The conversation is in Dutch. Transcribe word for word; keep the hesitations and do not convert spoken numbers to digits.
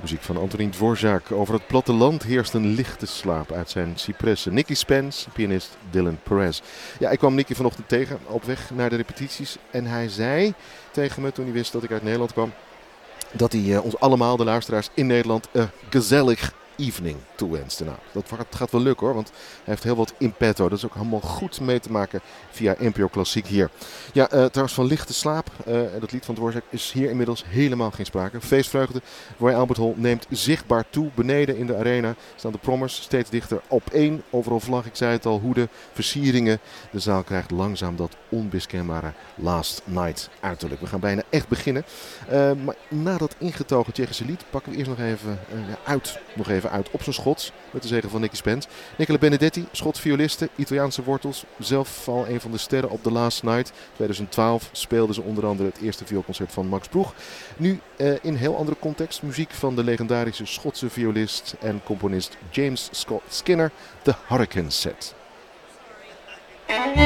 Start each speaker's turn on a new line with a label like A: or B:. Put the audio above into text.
A: Muziek van Antonín Dvořák. Over het platteland heerst een lichte slaap uit zijn cipressen. Nicky Spence, pianist Dylan Perez. Ja, ik kwam Nicky vanochtend tegen op weg naar de repetities. En hij zei tegen me toen hij wist dat ik uit Nederland kwam, dat hij uh, ons allemaal, de luisteraars in Nederland, een uh, gezellig evening toewenste. Nou, dat gaat wel lukken hoor, want hij heeft heel wat in petto. Dat is ook helemaal goed mee te maken via N P O Klassiek hier. Ja, uh, trouwens van lichte slaap, uh, dat lied van Dvořák is hier inmiddels helemaal geen sprake. Feestvreugde, Roy Albert Hall neemt zichtbaar toe. Beneden in de arena staan de prommers steeds dichter op één. Overal vlag, ik zei het al, hoeden, versieringen. De zaal krijgt langzaam dat onmiskenbare Last Night uiterlijk. We gaan bijna echt beginnen. Uh, maar na dat ingetogen Tsjechische lied pakken we eerst nog even uh, ja, uit, nog even uit op zijn Schots, met de zegen van Nicky Spence. Nicola Benedetti, Schots violiste, Italiaanse wortels, zelf al een van de sterren op The Last Night. twintig twaalf speelden ze onder andere het eerste vioolconcert van Max Bruch. Nu uh, in een heel andere context, muziek van de legendarische Schotse violist en componist James Scott Skinner, The Hurricane Set.